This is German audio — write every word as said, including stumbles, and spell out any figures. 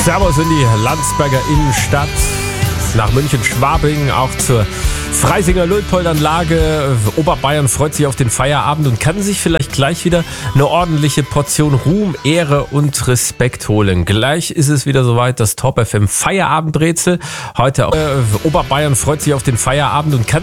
Servus in die Landsberger Innenstadt, nach München-Schwabing, auch zur Freisinger Luitpold-Anlage. Oberbayern freut sich auf den Feierabend und kann sich vielleicht gleich wieder eine ordentliche Portion Ruhm, Ehre und Respekt holen. Gleich ist es wieder soweit, das Top F M Feierabendrätsel. Heute äh, Oberbayern freut sich auf den Feierabend und kann